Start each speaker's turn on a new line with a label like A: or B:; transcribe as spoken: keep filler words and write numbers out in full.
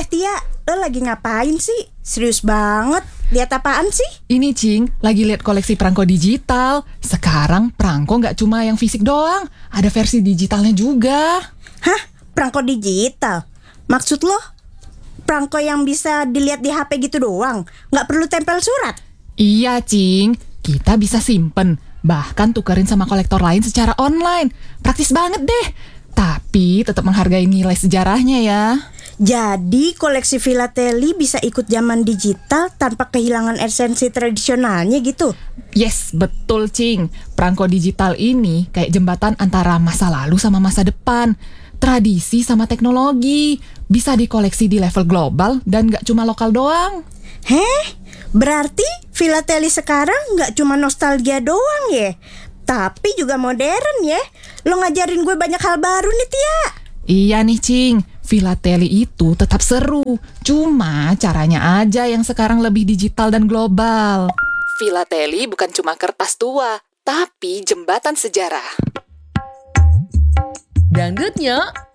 A: Eh Tia, lo lagi ngapain sih? Serius banget. Lihat apaan sih?
B: Ini Cing, lagi lihat koleksi perangko digital. Sekarang perangko nggak cuma yang fisik doang, ada versi digitalnya juga.
A: Hah? Perangko digital? Maksud lo? Perangko yang bisa dilihat di H P gitu doang? Nggak perlu tempel surat?
B: Iya Cing, kita bisa simpen, bahkan tukerin sama kolektor lain secara online. Praktis banget deh. Tapi tetap menghargai nilai sejarahnya ya.
A: Jadi koleksi filateli bisa ikut zaman digital tanpa kehilangan esensi tradisionalnya gitu?
B: Yes, betul Cing. Perangko digital ini kayak jembatan antara masa lalu sama masa depan. Tradisi sama teknologi. Bisa dikoleksi di level global dan gak cuma lokal doang.
A: Heh? Berarti filateli sekarang gak cuma nostalgia doang ya? Tapi juga modern ya? Lo ngajarin gue banyak hal baru nih Tia.
B: Iya nih Cing, filateli itu tetap seru. Cuma caranya aja yang sekarang lebih digital dan global. Filateli bukan cuma kertas tua, tapi jembatan sejarah.
C: Dangdutnya